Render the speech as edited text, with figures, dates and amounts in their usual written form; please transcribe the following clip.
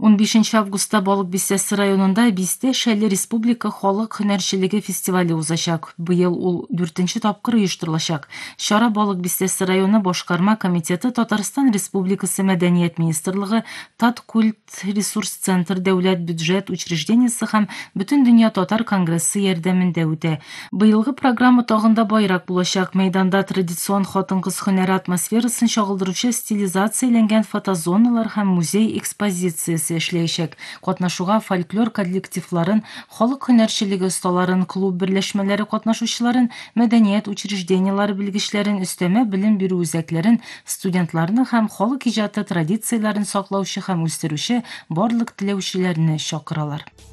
15 августта Болук Бистеси районунда Бисте Шәле Республика халык һөнәрчелеге фестивале узачак. Быел ул 4-нче тапкыр оештырылачак. Чара Болук Бистеси районы Башкарма комитеты, Татарстан Республикасы Мәдәният министрлыгы, Таткульт ресурс центр, дәүләт бюджет учреждениесе һәм Бөтен дөнья татар конгрессы ярдәмендә үтә. Быелгы программа тагында байрак булачак. Мәйданда традицион хатын-кыз һөнәре атмосферасын чагылдыручы стилизацияләнгән фотозоналар һәм музей экспозициясе эшләячәк. Катнашуга фольклор коллективларын, халык һөнәрчелеге осталарын, клуб берләшмәләре катнашучыларын, мәдәният учреждениелары белгечләрен, өстәмә белем бирү үзәкләрен, студентларны һәм халык иҗаты традицияләрен саклаучы һәм үстерүче барлык теләүчеләрне чакыралар.